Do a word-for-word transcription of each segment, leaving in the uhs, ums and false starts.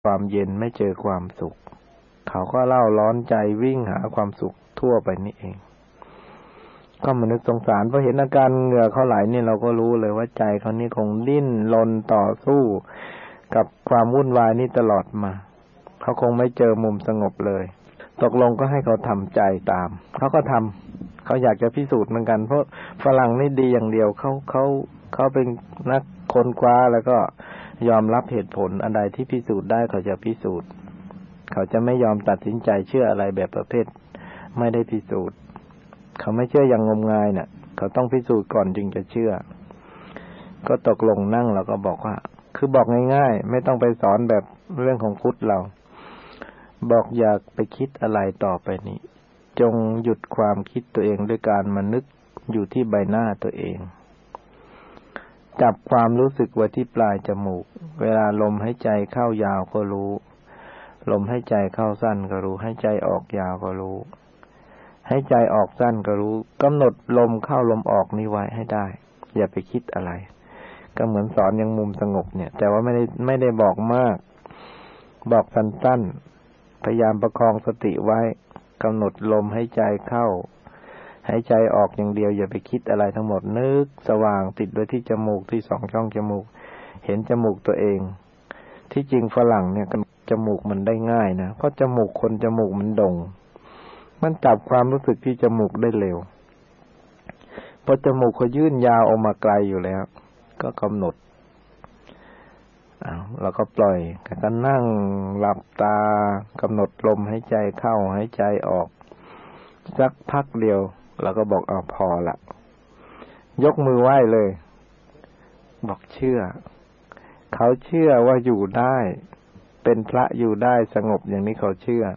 ความเย็นไม่เจอความสุขเขาก็เล่าร้อนใจวิ่งหาความสุขทั่วไปนี่เองก็มานึกสงสารพอเห็นอาการเหงื่อเขาไหลนี่เราก็รู้เลยว่าใจเขานี่คงดิ้นรนต่อสู้กับความวุ่นวายนี่ตลอดมาเขาคงไม่เจอมุมสงบเลยตกลงก็ให้เขาทำใจตามเขาก็ทำเขาอยากจะพิสูจน์เหมือนกันเพราะฝรั่งนี่ดีอย่างเดียวเขาเขาเขาเป็นนักค้นคว้าแล้วก็ยอมรับเหตุผลอันใดที่พิสูจน์ได้เขาจะพิสูจน์เขาจะไม่ยอมตัดสินใจเชื่ออะไรแบบประเภทไม่ได้พิสูจน์เขาไม่เชื่ออย่างงมงายน่ะเขาต้องพิสูจน์ก่อนจึงจะเชื่อก็ตกลงนั่งแล้วก็บอกว่าคือบอกง่ายๆไม่ต้องไปสอนแบบเรื่องของพุทธเราบอกอยากไปคิดอะไรต่อไปนี้จงหยุดความคิดตัวเองด้วยการมานึกอยู่ที่ใบหน้าตัวเองจับความรู้สึกไว้ที่ปลายจมูกเวลาลมหายใจเข้ายาวก็รู้ลมหายใจเข้าสั้นก็รู้หายใจออกยาวก็รู้หายใจออกสั้นก็รู้กำหนดลมเข้าลมออกนี้ไว้ให้ได้อย่าไปคิดอะไรก็เหมือนสอนอย่างมุมสงบเนี่ยแต่ว่าไม่ได้ไม่ได้บอกมากบอกสั้นๆพยายามประคองสติไว้กำหนดลมหายใจเข้าหายใจออกอย่างเดียวอย่าไปคิดอะไรทั้งหมดนึกสว่างติดไว้ที่จมูกที่สองช่องจมูกเห็นจมูกตัวเองที่จริงฝรั่งเนี่ยจมูกมันได้ง่ายนะเพราะจมูกคนจมูกมันโด่งมันจับความรู้สึกที่จมูกได้เร็วเพราะจมูกเขายื่นยาวออกมาไกลอยู่แล้วก็กำหนดอ้าวแล้วก็ปล่อยก็นั่งหลับตากำหนดลมหายใจเข้าหายใจออกสักพักเดียวเราก็บอกเอาพอละยกมือไหว้เลยบอกเชื่อเขาเชื่อว่าอยู่ได้เป็นพระอยู่ได้สงบอย่างนี้เขาเชื่อ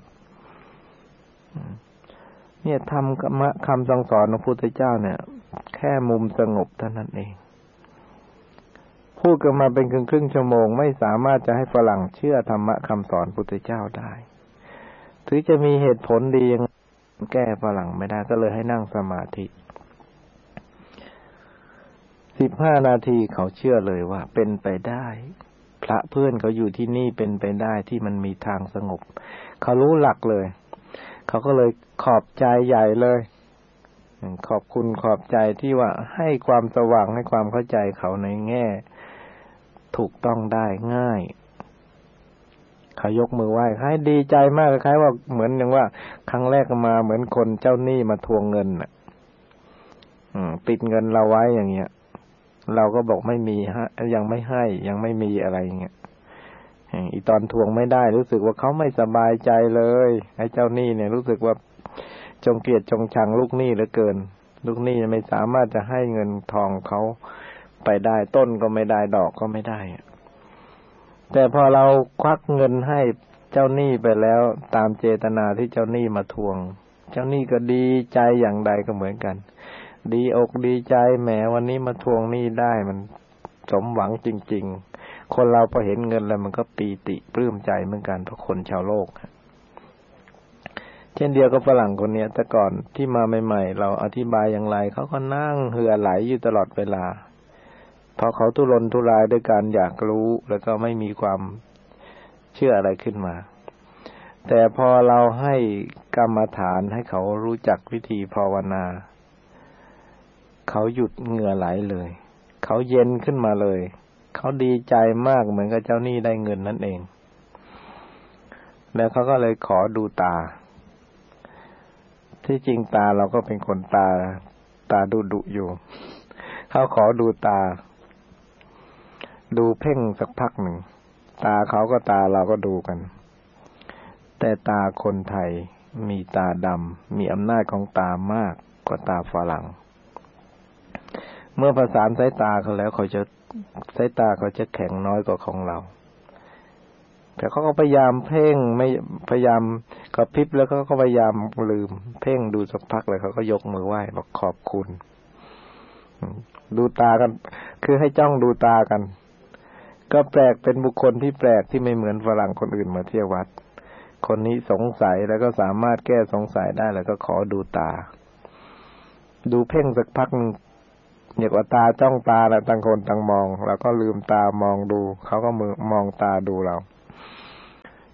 เนี่ยทำคำสั่งสอนของพระพุทธเจ้าเนี่ยแค่มุมสงบเท่านั้นเองพูดกันมาเป็นครึ่งครึ่งชั่วโมงไม่สามารถจะให้ฝรั่งเชื่อธรรมะคำสอนพระพุทธเจ้าได้ถึงจะมีเหตุผลดียังแก้ฝรั่งไม่ได้ก็เลยให้นั่งสมาธิสิบห้านาทีเขาเชื่อเลยว่าเป็นไปได้พระเพื่อนเขาอยู่ที่นี่เป็นไปได้ที่มันมีทางสงบเขารู้หลักเลยเขาก็เลยขอบใจใหญ่เลยขอบคุณขอบใจที่ว่าให้ความสว่างให้ความเข้าใจเขาในแง่ถูกต้องได้ง่ายเขายกมือไหว้ให้ดีใจมากคล้ายๆว่าเหมือนอย่างว่าครั้งแรกมาเหมือนคนเจ้าหนี้มาทวงเงินน่ะอืมติดเงินเราไว้อย่างเงี้ยเราก็บอกไม่มีฮะยังไม่ให้ยังไม่มีอะไรอย่างเงี้ยอีตอนทวงไม่ได้รู้สึกว่าเขาไม่สบายใจเลยไอ้เจ้าหนี้เนี่ยรู้สึกว่าจงเกลียดจงชังลูกหนี้เหลือเกินลูกหนี้ไม่สามารถจะให้เงินทองเขาไปได้ต้นก็ไม่ได้ดอกก็ไม่ได้แต่พอเราควักเงินให้เจ้าหนี้ไปแล้วตามเจตนาที่เจ้าหนี้มาทวงเจ้าหนี้ก็ดีใจอย่างใดก็เหมือนกันดีอกดีใจแหมวันนี้มาทวงหนี้ได้มันสมหวังจริงๆคนเราพอเห็นเงินแล้วมันก็ปีติปลื้มใจเหมือนกันเพราะคนชาวโลกเช่นเดียวกับฝรั่งคนนี้แต่ก่อนที่มาใหม่ๆเราอธิบายอย่างไรเขาก็นั่งเหือไหลอยู่ตลอดเวลาพอเขาทุรนทุรายด้วยการอยากรู้แล้วก็ไม่มีความเชื่ออะไรขึ้นมาแต่พอเราให้กรรมฐานให้เขารู้จักวิธีภาวนาเขาหยุดเหงื่อไหลเลยเขาเย็นขึ้นมาเลยเขาดีใจมากเหมือนกับเจ้าหนี้ได้เงินนั่นเองแล้วเขาก็เลยขอดูตาที่จริงตาเราก็เป็นคนตาตาดุดุอยู่เขาขอดูตาดูเพ่งสักพักหนึ่งตาเขาก็ตาเราก็ดูกันแต่ตาคนไทยมีตาดำมีอำนาจของตามากกว่าตาฝรั่งเมื่อประสานสายตาเขาแล้วเขาจะสายตาเขาจะแข็งน้อยกว่าของเราแต่เขาก็พยายามเพ่งไม่พยายามกระพริบแล้วเขาก็พยายามลืมเพ่งดูสักพักเลยเขาก็ยกมือไหว้บอกขอบคุณดูตากันคือให้จ้องดูตากันก็แปลกเป็นบุคคลที่แปลกที่ไม่เหมือนฝรั่งคนอื่นมาเที่ยววัดคนนี้สงสัยแล้วก็สามารถแก้สงสัยได้แล้วก็ขอดูตาดูเพ่งสักพักนึงเนี่ยว่าตาจ้องตาแล้วต่างคนต่างมองแล้วก็ลืมตามองดูเขาก็มือมองตาดูเรา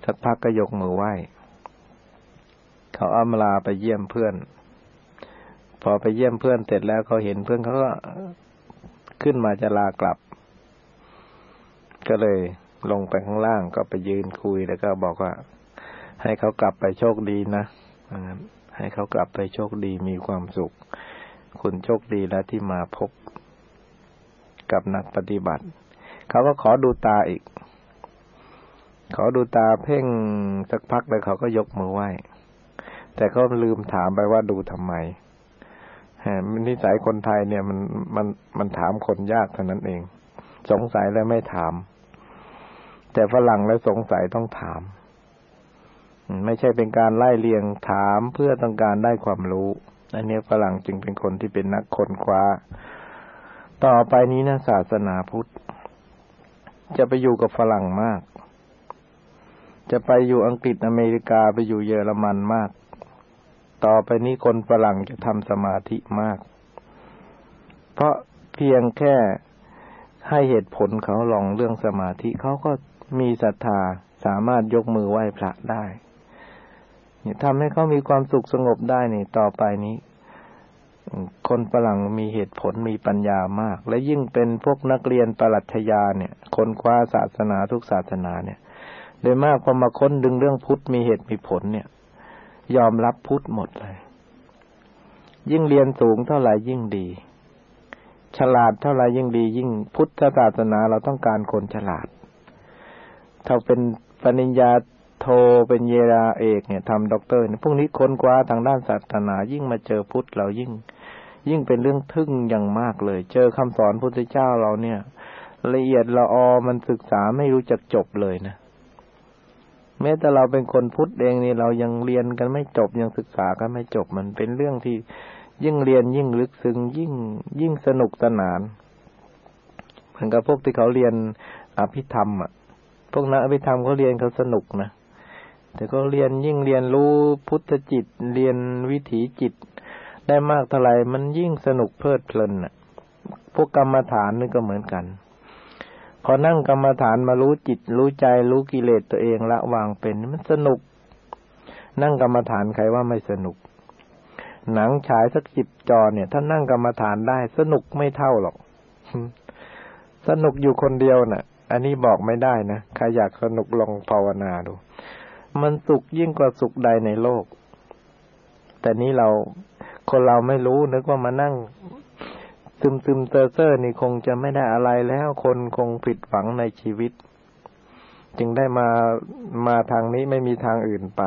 สักพักก็ยกมือไหว้เขาอำลาไปเยี่ยมเพื่อนพอไปเยี่ยมเพื่อนเสร็จแล้วเขาเห็นเพื่อนเขาก็ขึ้นมาจะลากลับก็เลยลงไปข้างล่างก็ไปยืนคุยแล้วก็บอกว่าให้เขากลับไปโชคดีนะให้เขากลับไปโชคดีมีความสุขคุณโชคดีแล้วที่มาพบกับนักปฏิบัติเขาก็ขอดูตาอีกขอดูตาเพ่งสักพักแล้วเขาก็ยกมือไหว้แต่เขาลืมถามไปว่าดูทำไมนิสัยคนไทยเนี่ยมันมันมันถามคนยากเท่านั้นเองสงสัยแล้วไม่ถามแต่ฝรั่งแล้วสงสัยต้องถามไม่ใช่เป็นการไล่เลียงถามเพื่อต้องการได้ความรู้อันนี้ฝรั่งจึงเป็นคนที่เป็นนักค้นคว้าต่อไปนี้นะศาสนาพุทธจะไปอยู่กับฝรั่งมากจะไปอยู่อังกฤษอเมริกาไปอยู่เยอรมันมากต่อไปนี้คนฝรั่งจะทำสมาธิมากเพราะเพียงแค่ให้เหตุผลเขาลองเรื่องสมาธิเขาก็มีศรัทธาสามารถยกมือไหว้พระได้นี่ทำให้เขามีความสุขสงบได้นี่ต่อไปนี้คนฝรั่งมีเหตุผลมีปัญญามากและยิ่งเป็นพวกนักเรียนปรัชญาเนี่ยค้นคว้าศาสนาทุกศาสนาเนี่ยโดยมากพอมาค้นดึงเรื่องพุทธมีเหตุมีผลเนี่ยยอมรับพุทธหมดเลยยิ่งเรียนสูงเท่าไหร่ยิ่งดีฉลาดเท่าไหร่ยิ่งดียิ่งพุทธศาสนาเราต้องการคนฉลาดถ้าเป็นปริญญาโทเป็นเยราเอกเนี่ยทำด็อกเตอร์เนี่ยพวกนี้ค้นคว้าทางด้านศาสนายิ่งมาเจอพุทธเรายิ่งยิ่งเป็นเรื่องทึ่งอย่างมากเลยเจอคำสอนพุทธเจ้าเราเนี่ยละเอียดละออมันศึกษาไม่รู้จักจบเลยนะแม้แต่เราเป็นคนพุทธเองนี่เรายังเรียนกันไม่จบยังศึกษากันไม่จบมันเป็นเรื่องที่ยิ่งเรียนยิ่งลึกซึ้งยิ่งยิ่งสนุกสนานเหมือนกับพวกที่เขาเรียนอภิธรรมอ่ะพวกนักอภิธรรมเขาเรียนเขาสนุกนะแต่ก็เรียนยิ่งเรียนรู้พุทธจิตเรียนวิถีจิตได้มากเท่าไหร่มันยิ่งสนุกเพลิดเพลินน่ะพวกกรรมฐานนี่ก็เหมือนกันพอนั่งกรรมฐานมารู้จิตรู้ใจรู้กิเลสตัวเองละวางเป็นมันสนุกนั่งกรรมฐานใครว่าไม่สนุกหนังฉายสักสิบจอเนี่ยถ้านั่งกรรมฐานได้สนุกไม่เท่าหรอกสนุกอยู่คนเดียวน่ะอันนี้บอกไม่ได้นะใครอยากสนุกลองภาวนาดูมันสุขยิ่งกว่าสุขใดในโลกแต่นี้เราคนเราไม่รู้นึกว่ามานั่งซึมซึมเซอร์เซอร์นี่คงจะไม่ได้อะไรแล้วคนคงผิดหวังในชีวิตจึงได้มามาทางนี้ไม่มีทางอื่นไป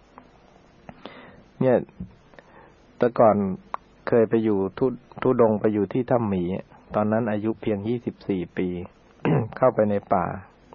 เนี่ยแต่ก่อนเคยไปอยู่ทุทุดงไปอยู่ที่ถ้ำหมีตอนนั้นอายุเพียงยี่สิบสี่ปี เข้าไปในป่า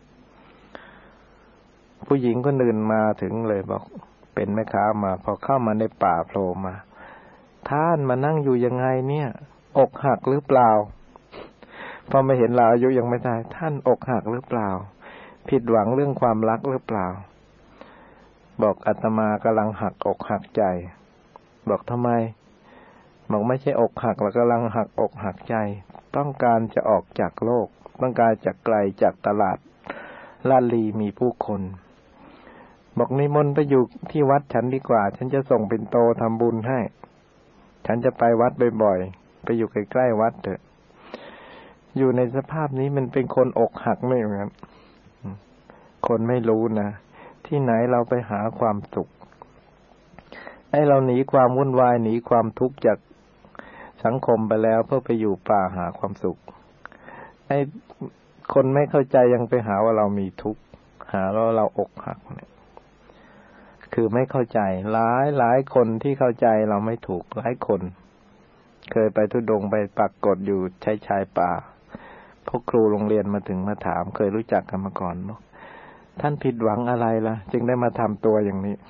ผู้หญิงคนอื่นมาถึงเลยบอกเป็นแม่ค้ามาพอเข้ามาในป่าโผล่มาท่านมานั่งอยู่ยังไงเนี่ยอกหักหรือเปล่าพอมาเห็นเราอายุยังไม่ได้ท่านอกหักหรือเปล่าผิดหวังเรื่องความรักหรือเปล่าบอกอาตมากำลังหักอกหักใจบอกทำไมบอกไม่ใช่อกหักเรากำลังหักอกหักใจต้องการจะออกจากโลกต้องการจะไกลจากตลาดลาดลีมีผู้คนบอกนิมนต์ไปอยู่ที่วัดฉันดีกว่าฉันจะส่งปิ่นโตทำบุญให้ฉันจะไปวัดบ่อยๆไปอยู่ใกล้ๆวัดเถอะอยู่ในสภาพนี้มันเป็นคนอกหักไม่เหมือนคนไม่รู้นะที่ไหนเราไปหาความสุขไอ้เราหนีความวุ่นวายหนีความทุกข์จากสังคมไปแล้วเพื่อไปอยู่ป่าหาความสุขไอ้คนไม่เข้าใจยังไปหาว่าเรามีทุกข์หาว่าเราอกหักเนี่ยคือไม่เข้าใจหลายหลายคนที่เข้าใจเราไม่ถูกหลายคนเคยไปทุดงไปปรากฏอยู่ชายชายป่าพวกครูโรงเรียนมาถึงมาถามเคยรู้จักกันมาก่อนบอกท่านผิดหวังอะไรล่ะจึงได้มาทำตัวอย่างนี้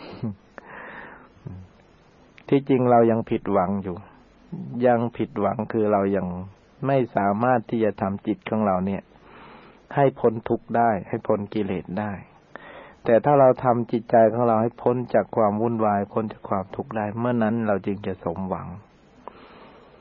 ที่จริงเรายังผิดหวังอยู่ยังผิดหวังคือเรายังไม่สามารถที่จะทำจิตของเราเนี่ยให้พ้นทุกข์ได้ให้พ้นกิเลสได้แต่ถ้าเราทำจิตใจของเราให้พ้นจากความวุ่นวายพ้นจากความทุกข์ได้เมื่อนั้นเราจึงจะสมหวัง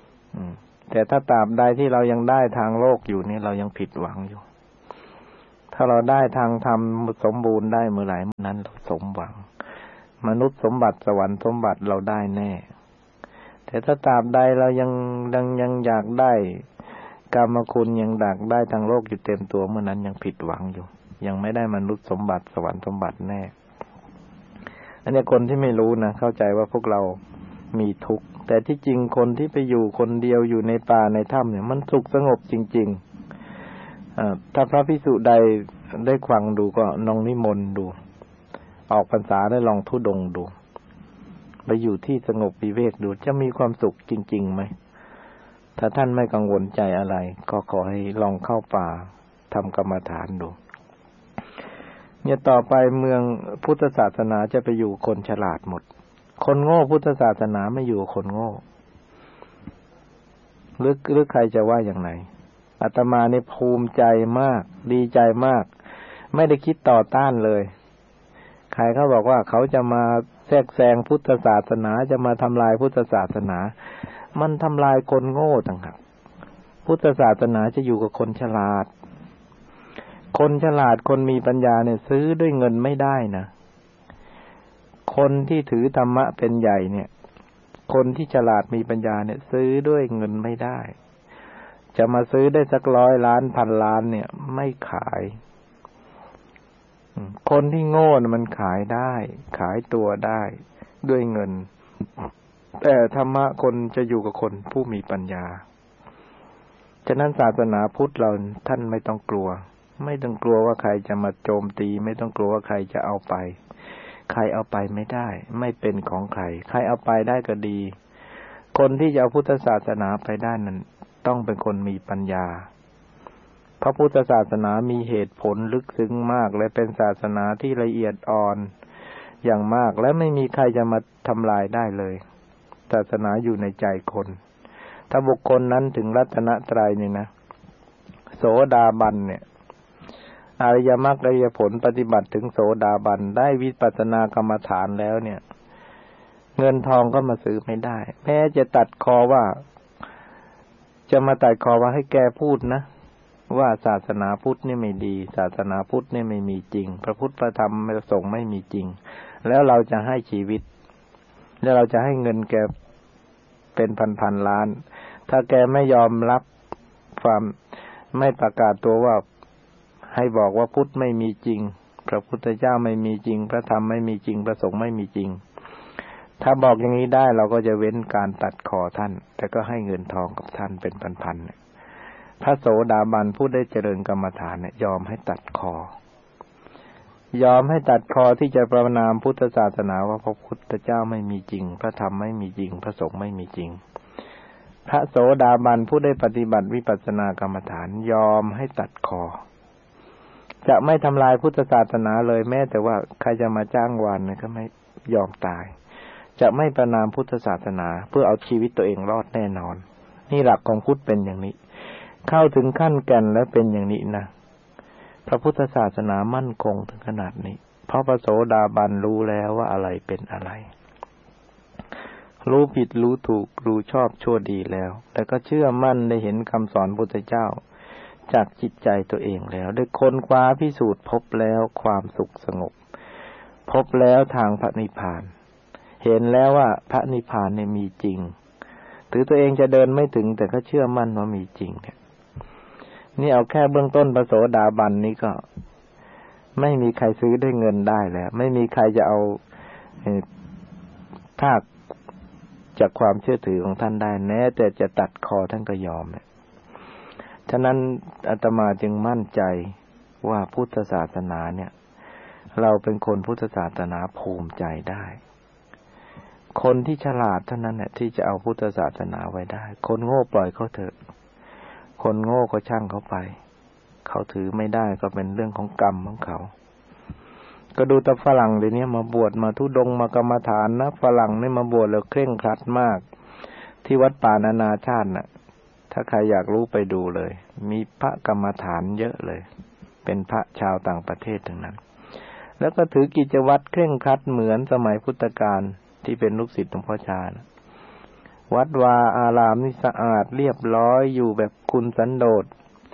แต่ถ้าตราบใดที่เรายังได้ทางโลกอยู่นี่เรายังผิดหวังอยู่ทถ้าเราได้ทางธรรมสมบูรณ์ได้เมื่อไหร่เมื่อนั้นเราสมหวังมนุษย์สมบัติสวรรค์สมบัติเราได้แน่แต่ถ้าตราบใดเรายังยังยังอยากได้กรรมคุณยังอยากได้ทางโลกอยู่เต็มตัวเมื่อนั้นยังผิดหวังอยู่ยังไม่ได้มนุษย์สมบัติสวรรค์สมบัติแน่อันนี้คนที่ไม่รู้นะเข้าใจว่าพวกเรามีทุกข์แต่ที่จริงคนที่ไปอยู่คนเดียวอยู่ในป่าในถ้ำเนี่ยมันสุขสงบจริงๆถ้าพระภิกษุใดได้ฟังดูก็ลองนิมนต์ดูออกพรรษาได้ลองธุดงค์ดูไปอยู่ที่สงบวิเวกดูจะมีความสุขจริงๆไหมถ้าท่านไม่กังวลใจอะไรก็ขอให้ลองเข้าป่าทำกรรมฐานดูเนี่ยต่อไปเมืองพุทธศาสนาจะไปอยู่คนฉลาดหมดคนโง่พุทธศาสนาไม่อยู่คนโง่หรือหรือใครจะว่าอย่างไรอาตมาเนี่ยภูมิใจมากดีใจมากไม่ได้คิดต่อต้านเลยใครเขาบอกว่าเขาจะมาแทรกแซงพุทธศาสนาจะมาทำลายพุทธศาสนามันทำลายคนโง่ต่างหากพุทธศาสนาจะอยู่กับคนฉลาดคนฉลาดคนมีปัญญาเนี่ยซื้อด้วยเงินไม่ได้นะคนที่ถือธรรมะเป็นใหญ่เนี่ยคนที่ฉลาดมีปัญญาเนี่ยซื้อด้วยเงินไม่ได้จะมาซื้อได้สักร้อยล้านพันล้านเนี่ยไม่ขายคนที่โง่มันขายได้ขายตัวได้ด้วยเงินแต่ธรรมะคนจะอยู่กับคนผู้มีปัญญาฉะนั้นศาสนาพุทธเราท่านไม่ต้องกลัวไม่ต้องกลัวว่าใครจะมาโจมตีไม่ต้องกลัวว่าใครจะเอาไปใครเอาไปไม่ได้ไม่เป็นของใครใครเอาไปได้ก็ดีคนที่จะเอาพุทธศาสนาไปได้นั้นต้องเป็นคนมีปัญญาเพราะพุทธศาสนามีเหตุผลลึกซึ้งมากและเป็นศาสนาที่ละเอียดอ่อนอย่างมากและไม่มีใครจะมาทำลายได้เลยศาสนาอยู่ในใจคนถ้าบุคคลนั้นถึงรัตนตรัยนี่นะโสดาบันเนี่ยอริยมรรคอริยผลปฏิบัติถึงโสดาบันได้วิปัสสนากรรมฐานแล้วเนี่ยเงินทองก็มาซื้อไม่ได้แม้จะตัดคอว่าจะมาตัดคอว่าให้แกพูดนะว่าศาสนาพุทธนี่ไม่ดีศาสนาพุทธนี่ไม่มีจริงพระพุทธพระธรรมพระสงฆ์ไม่มีจริงแล้วเราจะให้ชีวิตแล้วเราจะให้เงินแกเป็นพันๆล้านถ้าแกไม่ยอมรับความไม่ประกาศตัวว่าให้บอกว่าพุทธไม่มีจริงพระพุทธเจ้าไม่มีจริงพระธรรมไม่มีจริงพระสงฆ์ไม่มีจริงถ้าบอกอย่างนี้ได้เราก็จะเว้นการตัดคอท่านแต่ก็ให้เงินทองกับท่านเป็นพันๆเนี่ยพระโสดาบันผู้ได้เจริญกรรมฐานเนี่ยยอมให้ตัดคอยอมให้ตัดคอที่จะประนามพุทธศาสนาว่าพระพุทธเจ้าไม่มีจริงพระธรรมไม่มีจริงพระสงฆ์ไม่มีจริงพระโสดาบันผู้ได้ปฏิบัติวิปัสสนากรรมฐานยอมให้ตัดคอจะไม่ทำลายพุทธศาสนาเลยแม้แต่ว่าใครจะมาจ้างวานเนี่ยก็ไม่ยอมตายจะไม่ประนามพุทธศาสนาเพื่อเอาชีวิตตัวเองรอดแน่นอนนี่หลักของพุทธเป็นอย่างนี้เข้าถึงขั้นแก่นแล้วเป็นอย่างนี้นะพระพุทธศาสนามั่นคงถึงขนาดนี้เพราะพระโสดาบันรู้แล้วว่าอะไรเป็นอะไรรู้ผิดรู้ถูกรู้ชอบชั่วดีแล้วแล้วก็เชื่อมั่นได้เห็นคำสอนพุทธเจ้าจากจิตใจตัวเองแล้วได้ค้นคว้าพิสูจน์พบแล้วความสุขสงบพบแล้วทางพระนิพพานเห็นแล้วว่าพระนิพพานเนี่ยมีจริงถือตัวเองจะเดินไม่ถึงแต่ก็เชื่อมั่นว่ามีจริงเนี่ยนี่เอาแค่เบื้องต้นพระโสดาบันนี้ก็ไม่มีใครซื้อได้เงินได้แล้วไม่มีใครจะเอาภาคจากความเชื่อถือของท่านได้แม้แต่จะตัดคอท่านก็ยอมเนี่ยฉะนั้นอาตมาจึงมั่นใจว่าพุทธศาสนาเนี่ยเราเป็นคนพุทธศาสนาภูมิใจได้คนที่ฉลาดเท่านั้นเนี่ยที่จะเอาพุทธศาสนาไว้ได้คนโง่ปล่อยเขาเถอะคนโง่ก็ช่างเขาไปเขาถือไม่ได้ก็เป็นเรื่องของกรรมของเขาก็ดูแต่ฝรั่งเดี๋ยวนี้มาบวชมาธุดงค์มากรรมฐานนะฝรั่งนี่มาบวชแล้วเคร่งครัดมากที่วัดป่านานาชาติน่ะถ้าใครอยากรู้ไปดูเลยมีพระกรรมฐานเยอะเลยเป็นพระชาวต่างประเทศทั้งนั้นแล้วก็ถือกิจวัตรเคร่งครัดเหมือนสมัยพุทธกาลที่เป็นลูกศิษย์หลวงพ่อชานะวัดวาอารามนี่สะอาดเรียบร้อยอยู่แบบคุณสันโดษ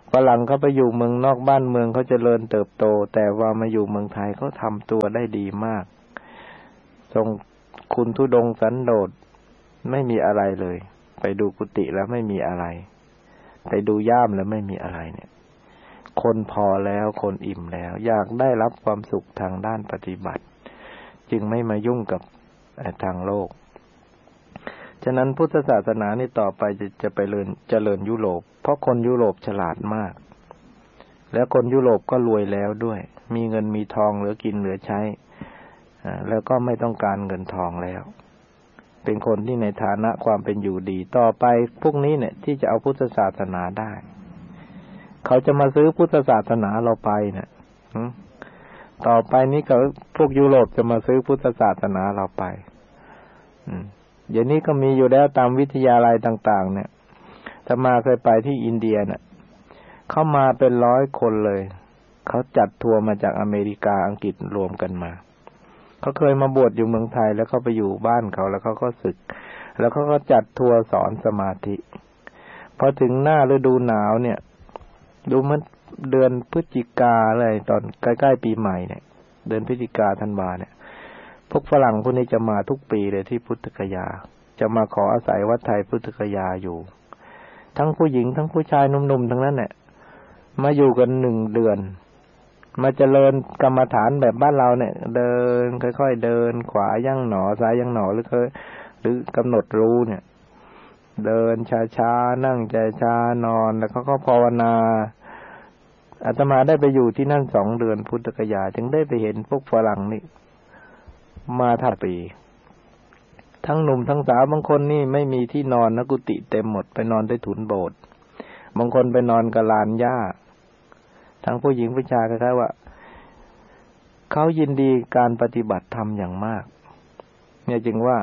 ฝรั่งเขาไปอยู่เมืองนอกบ้านเมืองเขาเจริญเติบโตแต่ว่ามาอยู่เมืองไทยเขาทำตัวได้ดีมากทรงคุณธุดงค์สันโดษไม่มีอะไรเลยไปดูกุฏิแล้วไม่มีอะไรไปดูย่ามแล้วไม่มีอะไรเนี่ยคนพอแล้วคนอิ่มแล้วอยากได้รับความสุขทางด้านปฏิบัติจึงไม่มายุ่งกับทางโลกฉะนั้นพุทธศาสนานี่ต่อไปจะจะไปเจริญเจริญยุโรปเพราะคนยุโรปฉลาดมากแล้วคนยุโรปก็รวยแล้วด้วยมีเงินมีทองเหลือกินเหลือใช้แล้วก็ไม่ต้องการเงินทองแล้วเป็นคนที่ในฐานะความเป็นอยู่ดีต่อไปพวกนี้เนี่ยที่จะเอาพุทธศาสนาได้เขาจะมาซื้อพุทธศาสนาเราไปเนี่ยต่อไปนี้เขาพวกยุโรปจะมาซื้อพุทธศาสนาเราไปเดี๋ยวนี้ก็มีอยู่แล้วตามวิทยาลัยต่างๆเนี่ยถ้ามาเคยไปที่อินเดียเนี่ยเข้ามาเป็นร้อยคนเลยเขาจัดทัวร์มาจากอเมริกาอังกฤษรวมกันมาเขาเคยมาบวชอยู่เมืองไทยแล้วเขาไปอยู่บ้านเขาแล้วเขาก็ศึกแล้วเขาก็จัดทัวร์สอนสมาธิพอถึงหน้าฤดูหนาวเนี่ยดูมันเดือนพฤศจิกาอะไรตอนใกล้ๆปีใหม่เนี่ยเดือนพฤศจิกาธันวาเนี่ยพวกฝรั่งพวกนี้จะมาทุกปีเลยที่พุทธคยาจะมาขออาศัยวัดไทยพุทธคยาอยู่ทั้งผู้หญิงทั้งผู้ชายหนุ่มๆทั้งนั้นเนี่ยมาอยู่กันหนึ่งเดือนมาเจริญกรรมฐานแบบบ้านเราเนี่ยเดินค่อยๆเดินขวายั่งหนอซ้ายยั่งหนอหรือเคยหรือกำหนดรู้เนี่ยเดินช้าๆนั่งใจช้านอนแล้วเขาก็ภาวนาอาตมาได้ไปอยู่ที่นั่นสองเดือนพุทธคยาจึงได้ไปเห็นพวกฝรั่งนี่มาทั้งปีทั้งหนุ่มทั้งสาวบางคนนี่ไม่มีที่นอนนะกุฏิเต็มหมดไปนอนใต้ถุนโบสถ์บางคนไปนอนกับลานหญ้าทั้งผู้หญิงผู้ชายคล้ายๆว่าเขายินดีการปฏิบัติธรรมอย่างมากเนี่ยจึงว่า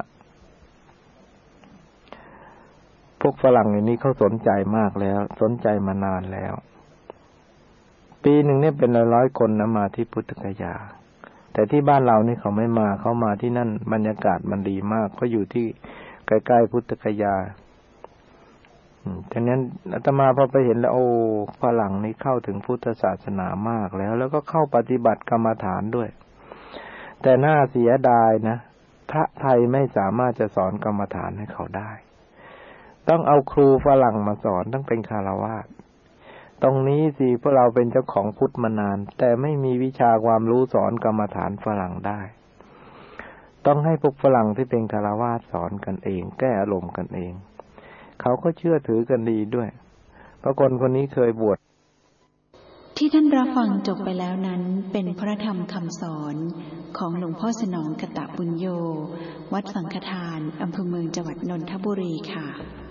พวกฝรั่งอย่างนี้เขาสนใจมากแล้วสนใจมานานแล้วปีหนึ่งเนี่ยเป็นร้อยๆคนนะมาที่พุทธคยาแต่ที่บ้านเรานี่เขาไม่มาเขามาที่นั่นบรรยากาศมันดีมากเขาอยู่ที่ใกล้ๆพุทธคยาฉะนั้นอาตมาพอไปเห็นแล้วโอ้ฝรั่งนี่เข้าถึงพุทธศาสนามากแล้วแล้วก็เข้าปฏิบัติกรรมฐานด้วยแต่น่าเสียดายนะพระไทยไม่สามารถจะสอนกรรมฐานให้เขาได้ต้องเอาครูฝรั่งมาสอนต้องเป็นฆราวาสตรงนี้สิพวกเราเป็นเจ้าของพุทธมานานแต่ไม่มีวิชาความรู้สอนกรรมฐานฝรั่งได้ต้องให้พวกฝรั่งที่เป็นฆราวาสสอนกันเองแก้อารมณ์กันเองเขาก็เชื่อถือกันดีด้วยเพราะคนคนนี้เคยบวชที่ท่านรับฟังจบไปแล้วนั้นเป็นพระธรรมคำสอนของหลวงพ่อสนองกตบุญโยวัดสังฆทานอำเภอเมืองจังหวัดนนทบุรีค่ะ